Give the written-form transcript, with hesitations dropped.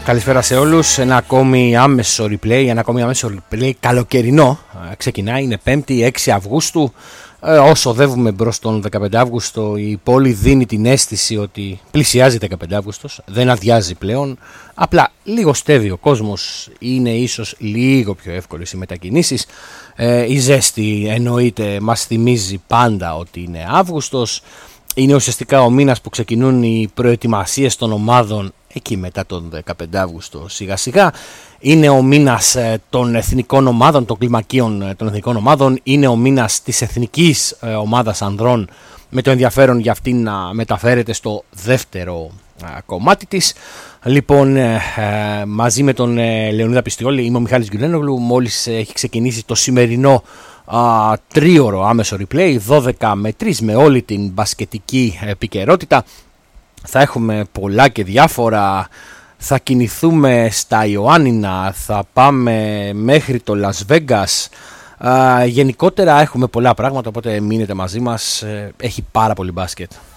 Καλησπέρα σε όλους. Ένα ακόμη άμεσο replay, καλοκαιρινό. Ξεκινάει, είναι 5η, 6 Αυγούστου. Όσο οδεύουμε μπρος τον 15 Αύγουστο, η πόλη δίνει την αίσθηση ότι πλησιάζει 15 Αύγουστος, δεν αδειάζει πλέον. Απλά λιγοστεύει ο κόσμος, είναι ίσως λίγο πιο εύκολες οι μετακινήσεις. Η ζέστη εννοείται μας θυμίζει πάντα ότι είναι Αύγουστος. Είναι ουσιαστικά ο μήνας που ξεκινούν οι προετοιμασίες των ομάδων εκεί μετά τον 15 Αύγουστο σιγά σιγά. Είναι ο μήνας των εθνικών ομάδων, των κλιμακίων των εθνικών ομάδων. Είναι ο μήνας της εθνικής ομάδας ανδρών, με το ενδιαφέρον για αυτήν να μεταφέρεται στο δεύτερο κομμάτι της. Λοιπόν, μαζί με τον Λεωνίδα Πιστιόλη, είμαι ο Μιχάλης Γκουρένογλου. Μόλις έχει ξεκινήσει το σημερινό τρίωρο άμεσο replay, 12 με 3, με όλη την μπασκετική επικαιρότητα. Θα έχουμε πολλά και διάφορα, θα κινηθούμε στα Ιωάννινα, θα πάμε μέχρι το Las Vegas. Γενικότερα έχουμε πολλά πράγματα, οπότε μείνετε μαζί μας, έχει πάρα πολύ μπάσκετ.